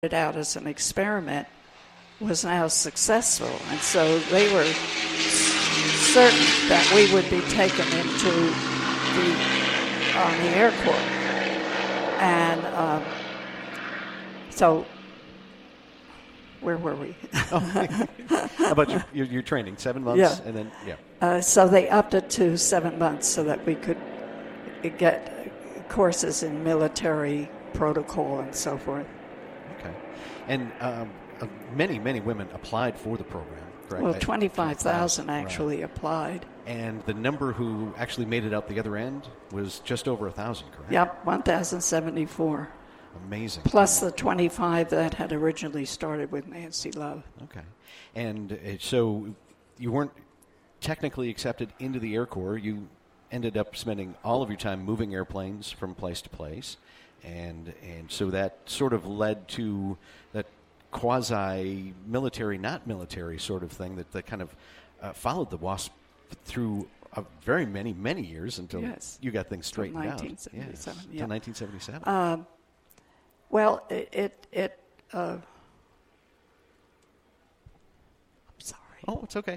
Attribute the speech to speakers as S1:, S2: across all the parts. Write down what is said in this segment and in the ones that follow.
S1: it out as an experiment was now successful, and so they were certain that we would be taken into the Army Air Corps. And so, where were we?
S2: How about your training? 7 months?
S1: Yeah.
S2: And then,
S1: So they upped it to 7 months so that we could get courses in military protocol and so forth.
S2: Okay. And many women applied for the program, correct?
S1: Well, 25,000 actually
S2: right.
S1: applied.
S2: And the number who actually made it out the other end was just over 1,000, correct?
S1: Yep, 1,074.
S2: Amazing.
S1: Plus the 25 that had originally started with Nancy Love.
S2: Okay. And so you weren't technically accepted into the Air Corps. You ended up spending all of your time moving airplanes from place to place. And so that sort of led to that quasi-military, not military sort of thing that kind of followed the WASP through very many years until you got things straightened out.
S1: 1977.
S2: Yes,
S1: Yeah.
S2: Until 1977.
S1: Well, I'm sorry.
S2: Oh, it's okay.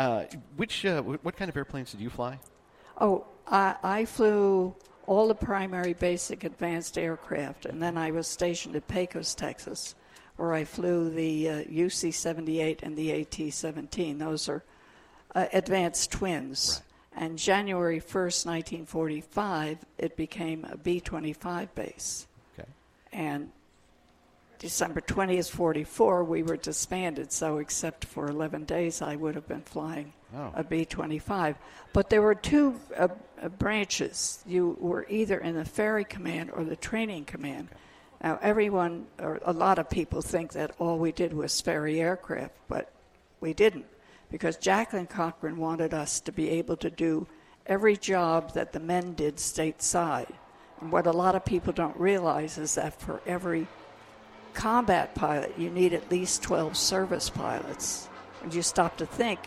S2: What kind of airplanes did you fly?
S1: Oh, I flew all the primary basic advanced aircraft, and then I was stationed at Pecos, Texas, where I flew the UC-78 and the AT-17. Those are advanced twins. Right. And January 1st, 1945, it became a B-25 base.
S2: Okay.
S1: And December 20th, 44, we were disbanded, so except for 11 days, I would have been flying a B-25. But there were two branches. You were either in the ferry command or the training command. Okay. Now, everyone, or a lot of people, think that all we did was ferry aircraft, but we didn't, because Jacqueline Cochran wanted us to be able to do every job that the men did stateside. And what a lot of people don't realize is that for every combat pilot, you need at least 12 service pilots. And you stop to think,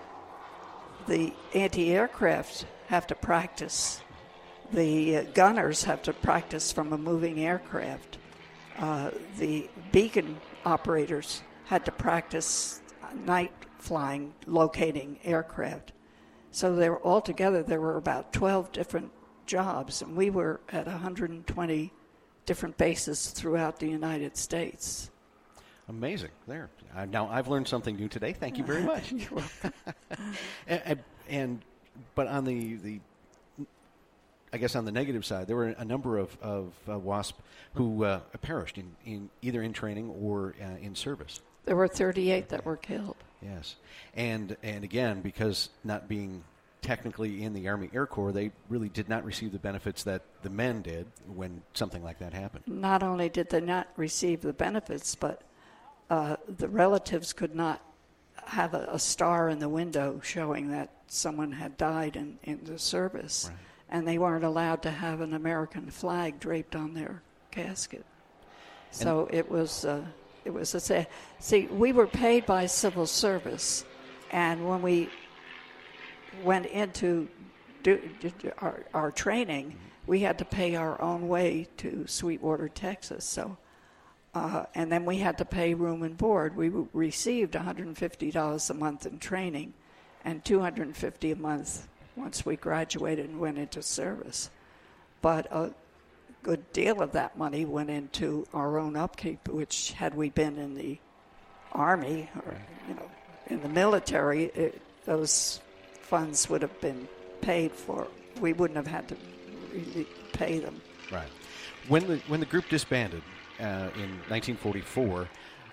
S1: the anti-aircraft have to practice. The gunners have to practice from a moving aircraft. The beacon operators had to practice night flying, locating aircraft. So altogether there were about 12 different jobs, and we were at 120 different bases throughout the United States.
S2: Amazing. There. Now, I've learned something new today. Thank you very much.
S1: You're
S2: welcome. But on the I guess on the negative side, there were a number of WASP who perished in either in training or in service.
S1: There were 38 that were killed.
S2: Yes. And again, because not being technically in the Army Air Corps, they really did not receive the benefits that the men did when something like that happened. Not
S1: only did they not receive the benefits, but the relatives could not have a star in the window showing that someone had died in the service. Right. And they weren't allowed to have an American flag draped on their casket. So it was see, we were paid by civil service, and when we went into our training, we had to pay our own way to Sweetwater, Texas. So, and then we had to pay room and board. We received $150 a month in training, and $250 a month once we graduated and went into service. But a good deal of that money went into our own upkeep, which had we been in the Army or in the military, those funds would have been paid for. We wouldn't have had to really pay them.
S2: Right. When the group disbanded in 1944,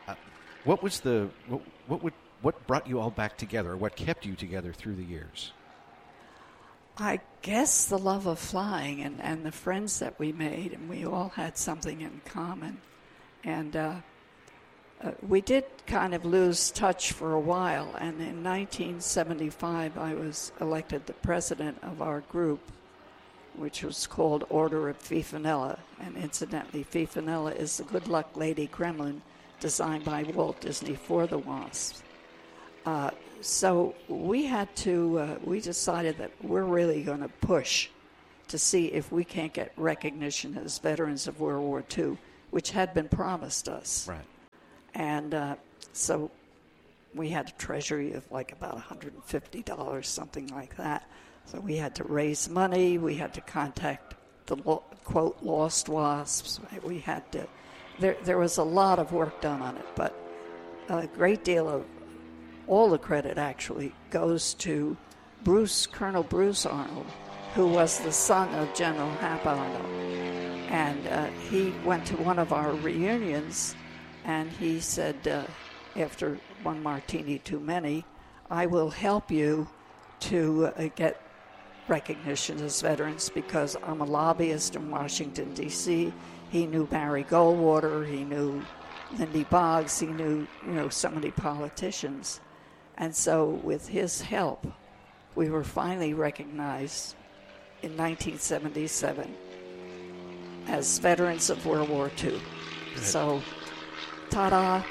S2: what brought you all back together? What kept you together through the years?
S1: I guess the love of flying and the friends that we made, and we all had something in common. And we did kind of lose touch for a while, and in 1975 I was elected the president of our group, which was called Order of Fifinella. And incidentally, Fifinella is the Good Luck Lady Gremlin designed by Walt Disney for the Wasps. So we had to, we decided that we're really going to push to see if we can't get recognition as veterans of World War II, which had been promised us.
S2: Right.
S1: And so we had a treasury of like about $150, something like that. So we had to raise money. We had to contact the, quote, lost wasps. We had to, there was a lot of work done on it, but a great deal of, all the credit actually goes to Colonel Bruce Arnold, who was the son of General Hap Arnold. And he went to one of our reunions, and he said, after one martini too many, I will help you to get recognition as veterans because I'm a lobbyist in Washington, D.C. He knew Barry Goldwater, he knew Lindy Boggs, he knew, so many politicians. And so with his help, we were finally recognized in 1977 as veterans of World War II. Good. So, ta-da!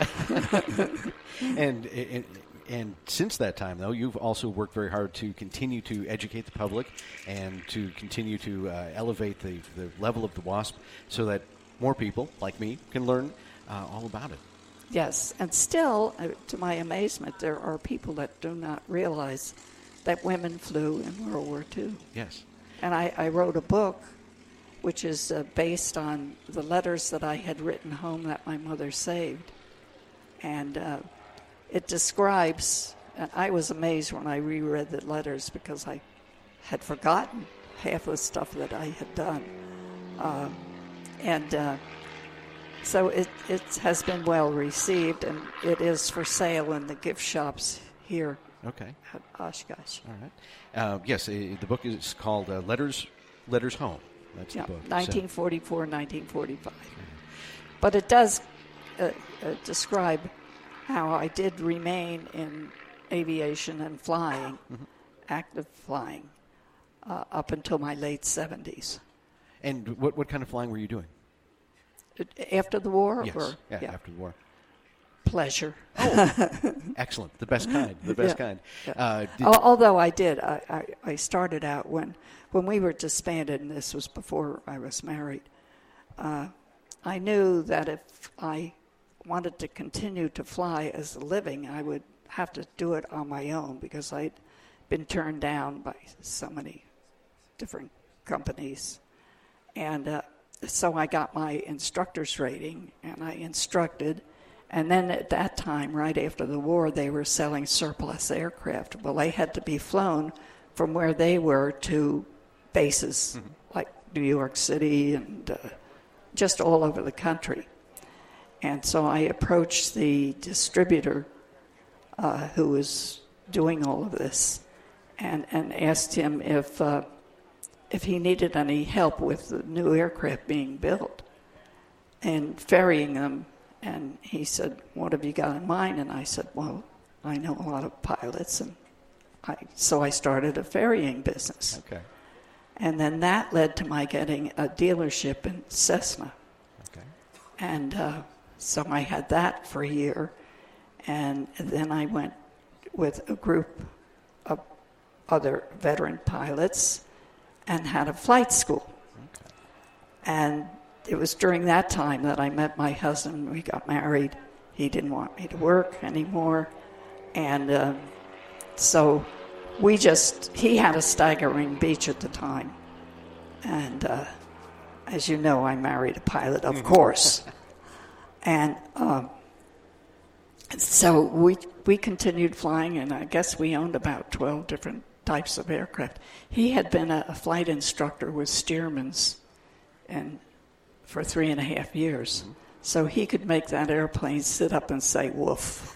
S2: And since that time, though, you've also worked very hard to continue to educate the public and to continue to elevate the level of the WASP so that more people, like me, can learn all about it.
S1: Yes, and still, to my amazement, there are people that do not realize that women flew in World War II.
S2: Yes.
S1: And I wrote a book which is based on the letters that I had written home that my mother saved. And it describes, and I was amazed when I reread the letters because I had forgotten half the stuff that I had done. So it has been well received, and it is for sale in the gift shops here at Oshkosh.
S2: All right. Yes, the book is called Letters Home. That's the book.
S1: 1944, 1945. But it does describe how I did remain in aviation and flying, active flying, up until my late 70s.
S2: And what kind of flying were you doing?
S1: After the war?
S2: Yes, after the war.
S1: Pleasure.
S2: Oh, excellent. The best kind. The best kind.
S1: Yeah. Although I did. I started out when we were disbanded, and this was before I was married. I knew that if I wanted to continue to fly as a living, I would have to do it on my own because I'd been turned down by so many different companies. And so I got my instructor's rating, and I instructed. And then at that time, right after the war, they were selling surplus aircraft. Well, they had to be flown from where they were to bases like New York City and just all over the country. And so I approached the distributor who was doing all of this and asked him if he needed any help with the new aircraft being built and ferrying them. And he said, what have you got in mind? And I said, well, I know a lot of pilots. And so I started a ferrying business.
S2: Okay.
S1: And then that led to my getting a dealership in Cessna.
S2: Okay.
S1: And so I had that for a year. And then I went with a group of other veteran pilots and had a flight school.
S2: Okay.
S1: And it was during that time that I met my husband. We got married. He didn't want me to work anymore. And so he had a staggering beach at the time. And as you know, I married a pilot, of course. And so we continued flying, and I guess we owned about 12 different types of aircraft. He had been a flight instructor with Stearman's for 3.5 years. So he could make that airplane sit up and say, woof.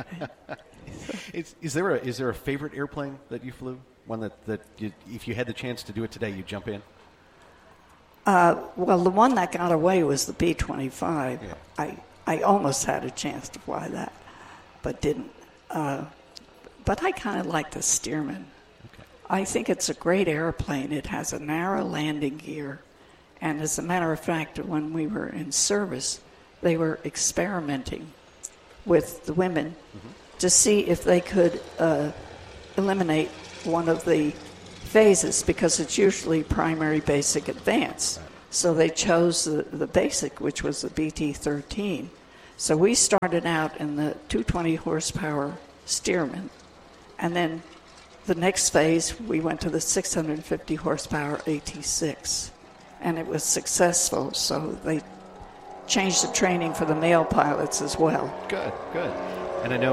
S2: Is there a favorite airplane that you flew? One that you, if you had the chance to do it today, you'd jump in?
S1: Well, the one that got away was the B-25.
S2: Yeah.
S1: I almost had a chance to fly that, but didn't. But I kind of like the Stearman.
S2: Okay.
S1: I think it's a great airplane. It has a narrow landing gear. And as a matter of fact, when we were in service, they were experimenting with the women to see if they could eliminate one of the phases, because it's usually primary, basic, advanced. So they chose the basic, which was the BT-13. So we started out in the 220 horsepower Stearman, and then the next phase we went to the 650 horsepower AT6, and it was successful. So they changed the training for the male pilots as well.
S2: Good. And I know,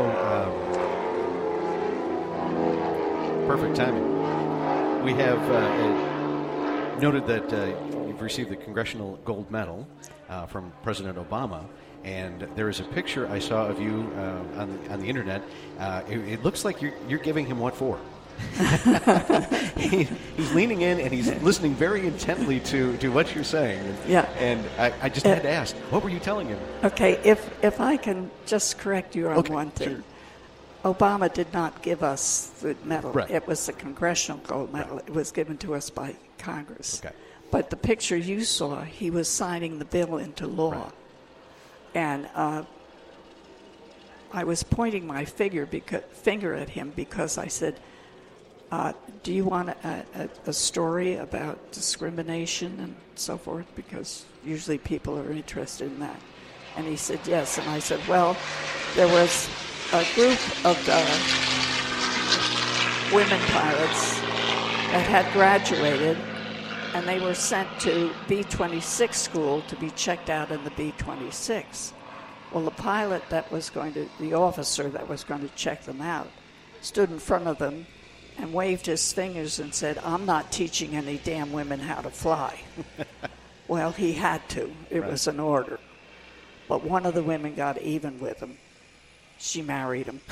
S2: perfect timing. We have noted that you've received the Congressional Gold Medal from President Obama, and there is a picture I saw of you on the internet. It looks like you're giving him what for? He's leaning in and he's listening very intently to what you're saying. And I just had to ask, what were you telling him?
S1: Okay, if I can just correct you on one thing.
S2: Sure.
S1: Obama did not give us the medal.
S2: Right.
S1: It was the Congressional Gold Medal.
S2: Right.
S1: It was given to us by Congress.
S2: Okay.
S1: But the picture you saw, he was signing the bill into law.
S2: Right.
S1: And I was pointing my finger at him because I said, do you want a story about discrimination and so forth? Because usually people are interested in that. And he said, yes. And I said, well, there was a group of women pilots that had graduated, and they were sent to B-26 school to be checked out in the B-26. Well, the officer that was going to check them out stood in front of them and waved his fingers and said, I'm not teaching any damn women how to fly. Well, he had to. It was an order. But one of the women got even with him. She married him.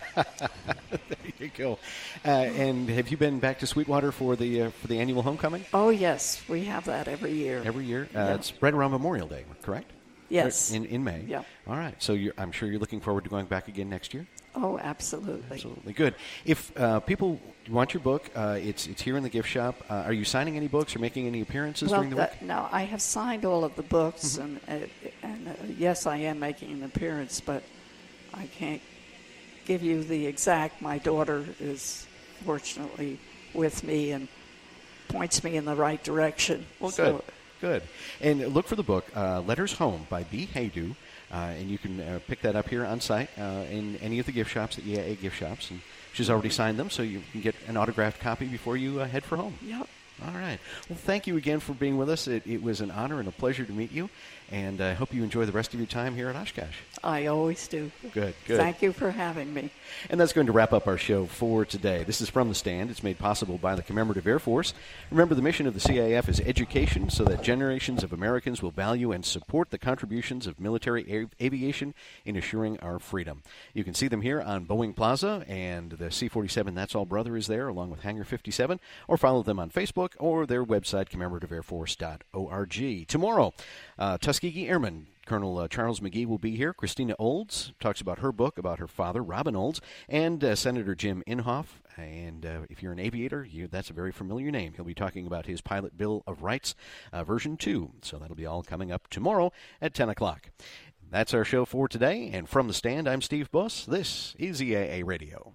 S2: There you go. And have you been back to Sweetwater for the annual homecoming?
S1: Oh, yes. We have that every year.
S2: Every year? It's right around Memorial Day, correct?
S1: Yes.
S2: In May?
S1: Yeah.
S2: All right. So I'm sure you're looking forward to going back again next year?
S1: Oh, absolutely.
S2: Absolutely. Good. If people want your book, it's here in the gift shop. Are you signing any books or making any appearances during the week?
S1: No, I have signed all of the books, and yes, I am making an appearance, but I can't give you the exact. My daughter is fortunately with me and points me in the right direction.
S2: Well, good. And look for the book, Letters Home by B. Haydu. And you can pick that up here on site in any of the gift shops, the EAA gift shops. And she's already signed them, so you can get an autographed copy before you head for home.
S1: Yep.
S2: All right. Well, thank you again for being with us. It was an honor and a pleasure to meet you, and I hope you enjoy the rest of your time here at Oshkosh.
S1: I always do.
S2: Good.
S1: Thank you for having me.
S2: And that's going to wrap up our show for today. This is From the Stand. It's made possible by the Commemorative Air Force. Remember, the mission of the CAF is education so that generations of Americans will value and support the contributions of military aviation in assuring our freedom. You can see them here on Boeing Plaza, and the C-47 That's All Brother is there, along with Hangar 57, or follow them on Facebook or their website, commemorativeairforce.org. Tomorrow, Tuskegee Airmen Colonel Charles McGee will be here. Christina Olds talks about her book about her father, Robin Olds, and Senator Jim Inhofe. And if you're an aviator, that's a very familiar name. He'll be talking about his Pilot Bill of Rights, version 2. So that'll be all coming up tomorrow at 10 o'clock. That's our show for today. And from the stand, I'm Steve Buss. This is EAA Radio.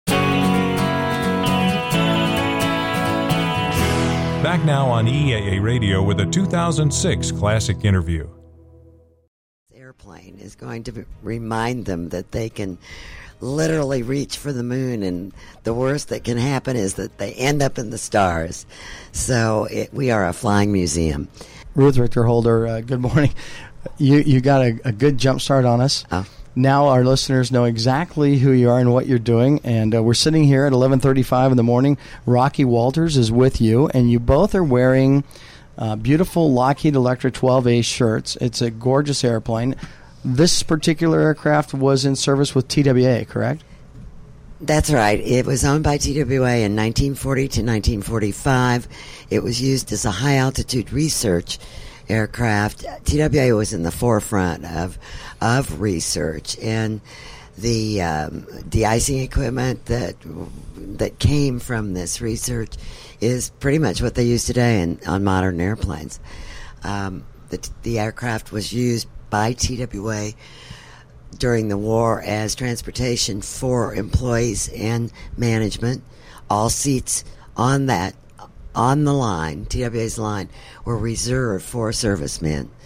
S3: Back now on EAA Radio with a 2006 classic interview.
S4: Airplane is going to remind them that they can literally reach for the moon, and the worst that can happen is that they end up in the stars. So we are a flying museum.
S5: Ruth Richter-Holder, good morning. You got a good jump start on us. Now our listeners know exactly who you are and what you're doing, and we're sitting here at 11:35 in the morning. Rocky Walters is with you, and you both are wearing beautiful Lockheed Electra 12A shirts. It's a gorgeous airplane. This particular aircraft was in service with TWA, correct?
S4: That's right. It was owned by TWA in 1940 to 1945. It was used as a high-altitude research aircraft. TWA was in the forefront of research, and the de-icing equipment that came from this research is pretty much what they use today on modern airplanes. The aircraft was used by TWA during the war as transportation for employees and management. All seats on the line, TWA's line, were reserved for servicemen.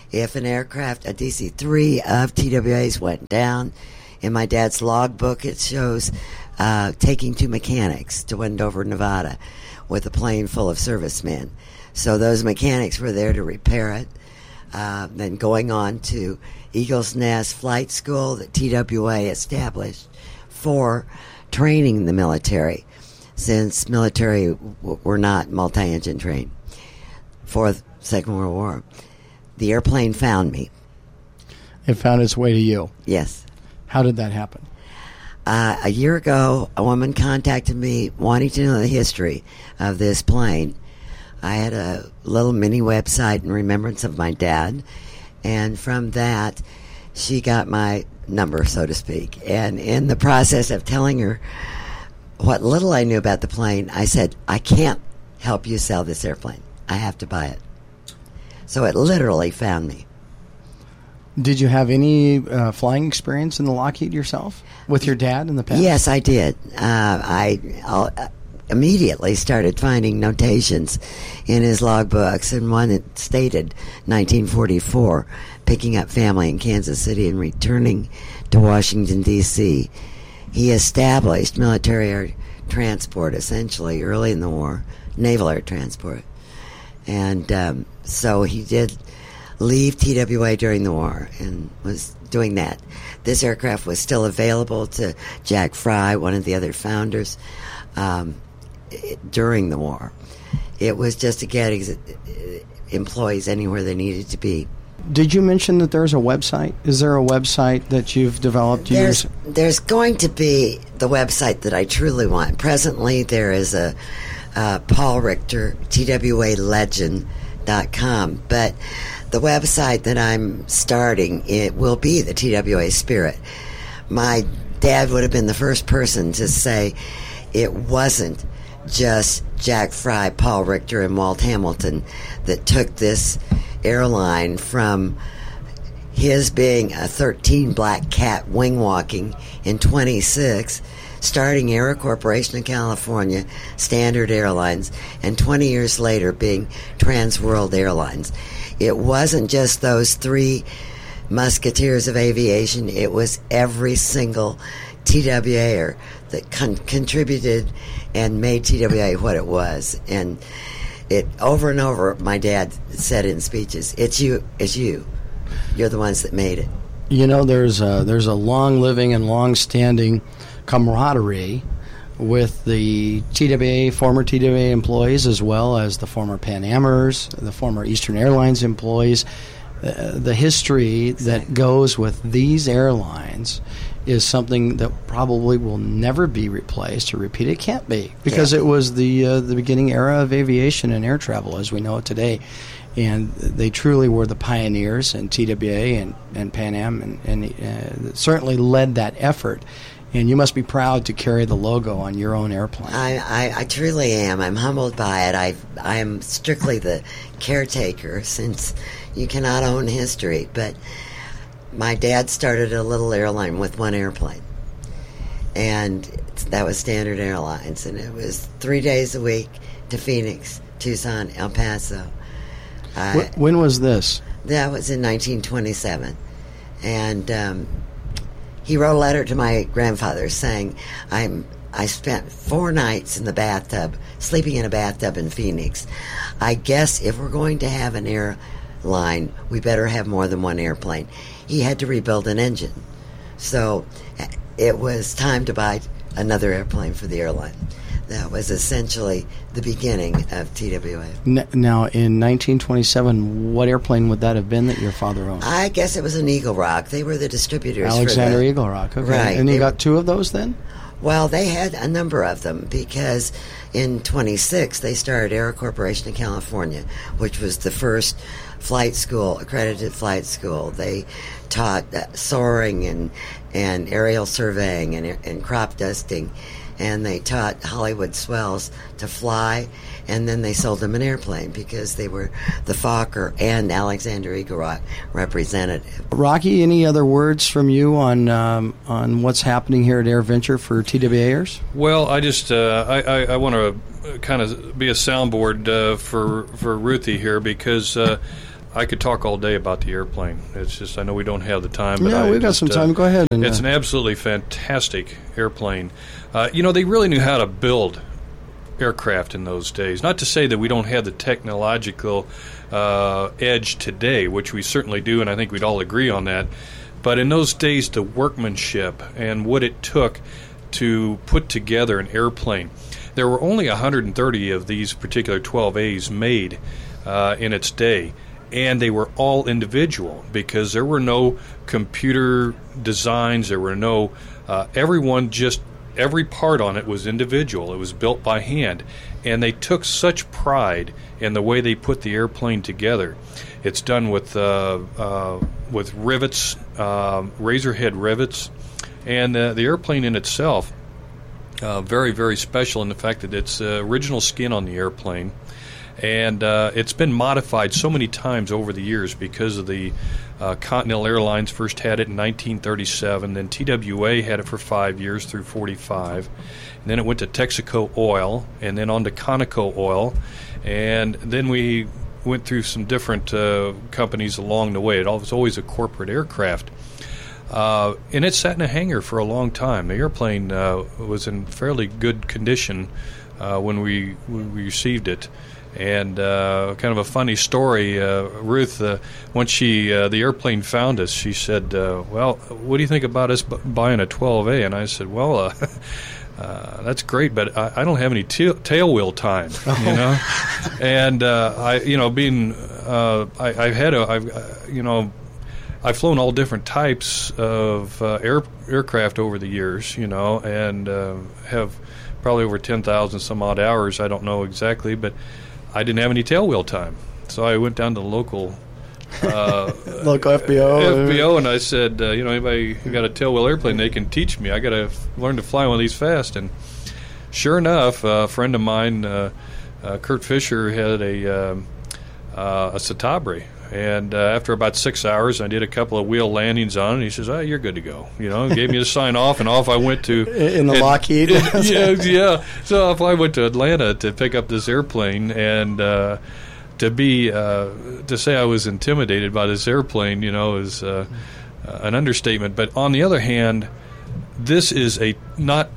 S4: If an aircraft, a DC-3 of TWA's went down, in my dad's logbook it shows taking 2 mechanics to Wendover, Nevada, with a plane full of servicemen. So those mechanics were there to repair it. Then going on to Eagle's Nest Flight School that TWA established for training the military, since military were not multi-engine trained. For the Second World War. The airplane found me.
S5: It found its way to you?
S4: Yes.
S5: How did that happen?
S4: A year ago, a woman contacted me wanting to know the history of this plane. I had a little mini website in remembrance of my dad, and from that, she got my number, so to speak. And in the process of telling her what little I knew about the plane, I said, I can't help you sell this airplane. I have to buy it. So it literally found me.
S5: Did you have any flying experience in the Lockheed yourself with your dad in the past?
S4: Yes, I did. I immediately started finding notations in his logbooks, and one that stated 1944, picking up family in Kansas City and returning to Washington, D.C. He established military air transport, essentially, early in the war, naval air transport. And so he did leave TWA during the war and was doing that. This aircraft was still available to Jack Fry, one of the other founders, during the war. It was just to get employees anywhere they needed to be.
S5: Did you mention that there's a website? Is there a website that you've developed?
S4: There's going to be the website that I truly want. Presently, there is a Paul Richter, TWAlegend.com. But the website that I'm starting, it will be the TWA Spirit. My dad would have been the first person to say it wasn't just Jack Fry, Paul Richter, and Walt Hamilton that took this airline from his being a 13 black cat wing walking in 26, starting Aero Corporation of California, Standard Airlines, and 20 years later being Trans World Airlines. It wasn't just those 3 musketeers of aviation, it was every single TWAer that contributed and made TWA what it was. And it over and over, my dad said in speeches, it's you. You're the ones that made it.
S5: You know, there's a long-living and long-standing camaraderie with the former TWA employees, as well as the former Pan Amers, the former Eastern Airlines employees. The history that goes with these airlines is something that probably will never be replaced or repeated. It can't be, because it was the beginning era of aviation and air travel as we know it today. And they truly were the pioneers, and TWA and Pan Am and certainly led that effort. And you must be proud to carry the logo on your own airplane.
S4: I truly am. I'm humbled by it. I am strictly the caretaker, since you cannot own history. But my dad started a little airline with 1 airplane, and that was Standard Airlines, and it was 3 days a week to Phoenix, Tucson, El Paso.
S5: When was this?
S4: That was in 1927, and he wrote a letter to my grandfather saying, I spent 4 nights in the bathtub, sleeping in a bathtub in Phoenix. I guess if we're going to have an airline, we better have more than 1 airplane. He had to rebuild an engine. So it was time to buy another airplane for the airline. That was essentially the beginning of TWA.
S5: Now, in 1927, what airplane would that have been that your father owned?
S4: I guess it was an Eagle Rock. They were the distributors.
S5: Alexander Eagle Rock, okay.
S4: Right.
S5: And you got 2 of those then?
S4: Well, they had a number of them, because in 26 they started Aero Corporation of California, which was the first flight school, accredited flight school. They taught soaring and aerial surveying and crop dusting, and they taught Hollywood swells to fly, and then they sold them an airplane because they were the Fokker and Alexander Eagle Rock representative.
S5: Rocky, any other words from you on what's happening here at AirVenture for TWAers?
S6: Well, I just I want to kind of be a soundboard for Ruthie here, because I could talk all day about the airplane. It's just, I know we don't have the time. But
S5: we've got some time. Go ahead.
S6: It's an absolutely fantastic airplane. They really knew how to build aircraft in those days. Not to say that we don't have the technological edge today, which we certainly do, and I think we'd all agree on that. But in those days, the workmanship and what it took to put together an airplane. There were only 130 of these particular 12As made in its day, and they were all individual because there were no computer designs. There were no every part on it was individual. It was built by hand, and they took such pride in the way they put the airplane together. It's done with rivets, razor head rivets, and the airplane in itself, very, very special in the fact that it's original skin on the airplane, and it's been modified so many times over the years because of the Continental Airlines first had it in 1937, then TWA had it for 5 years through 45, and then it went to Texaco Oil, and then on to Conoco Oil, and then we went through some different companies along the way. It was always a corporate aircraft. And it sat in a hangar for a long time. The airplane was in fairly good condition when we received it. And kind of a funny story, Ruth, once the airplane found us, she said, well, what do you think about us buying a 12A? And I said, well, that's great, but I don't have any tail wheel time, you know. And I've flown all different types of aircraft over the years, you know, and have probably over 10,000 some odd hours. I don't know exactly, but I didn't have any tail wheel time, so I went down to the local FBO, and I said, anybody who got a tail wheel airplane, they can teach me. I got to learn to fly one of these fast. And sure enough, a friend of mine, Kurt Fisher, had a Citabria. And after about 6 hours, I did a couple of wheel landings on it. And he says, you're good to go. You know, gave me the sign off, and off I went to...
S5: In the Lockheed?
S6: Yeah. So off I went to Atlanta to pick up this airplane, and to say I was intimidated by this airplane, you know, is an understatement. But on the other hand, this is it's not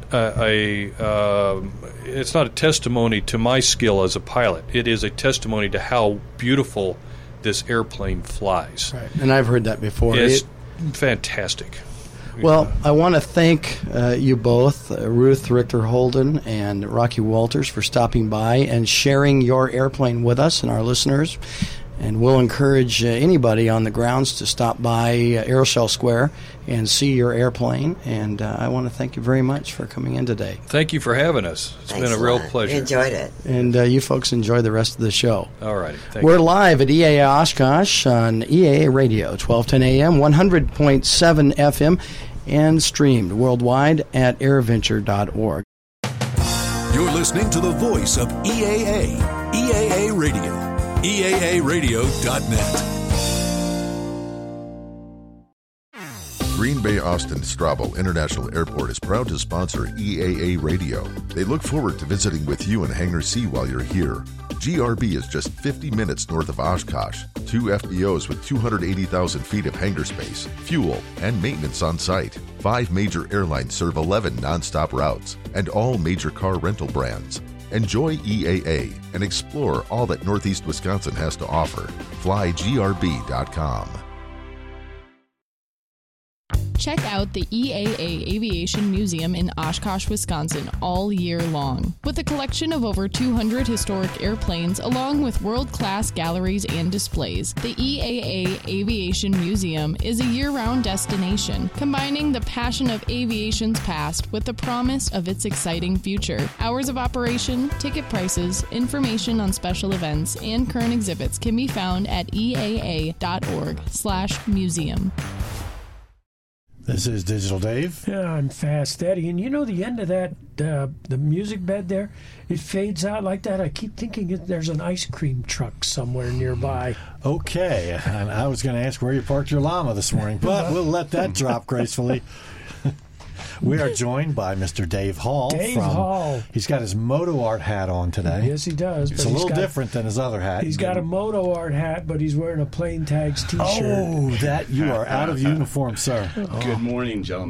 S6: a testimony to my skill as a pilot. It is a testimony to how beautiful this airplane flies.
S5: Right. And I've heard that before.
S6: It's fantastic.
S5: Well, I want to thank you both, Ruth Richter Holden and Rocky Walters, for stopping by and sharing your airplane with us and our listeners. And we'll encourage anybody on the grounds to stop by Aeroshell Square and see your airplane. And I want to thank you very much for coming in today.
S6: Thank you for having us. It's been a real pleasure.
S4: Enjoyed it.
S5: And you folks enjoy the rest of the show.
S6: All right.
S5: We're live at EAA Oshkosh on EAA Radio, 1210 AM, 100.7 FM, and streamed worldwide at airventure.org.
S7: You're listening to the voice of EAA, EAA Radio. EAAradio.net.
S8: Green Bay Austin Strabo International Airport is proud to sponsor EAA Radio. They look forward to visiting with you in Hangar C while you're here. GRB is just 50 minutes north of Oshkosh. 2 FBOs with 280,000 feet of hangar space, fuel, and maintenance on site. 5 major airlines serve 11 nonstop routes, and all major car rental brands. Enjoy EAA and explore all that Northeast Wisconsin has to offer. FlyGRB.com.
S9: Check out the EAA Aviation Museum in Oshkosh, Wisconsin all year long. With a collection of over 200 historic airplanes along with world-class galleries and displays, the EAA Aviation Museum is a year-round destination, combining the passion of aviation's past with the promise of its exciting future. Hours of operation, ticket prices, information on special events, and current exhibits can be found at eaa.org/museum.
S10: This is Digital Dave.
S11: Yeah, I'm Fast Eddie. And you know the end of that, the music bed there, it fades out like that. I keep thinking there's an ice cream truck somewhere nearby.
S10: Okay, and I was going to ask where you parked your llama this morning, but we'll let that drop gracefully. We are joined by Mr. Dave Hall.
S11: Dave Hall.
S10: He's got his Moto Art hat on today.
S11: Yes, he does.
S10: It's a little different than his other hat.
S11: He's got a Moto Art hat, but he's wearing a Plain Tags T-shirt.
S10: Oh, that you are out of uniform, sir.
S12: Good morning, gentlemen.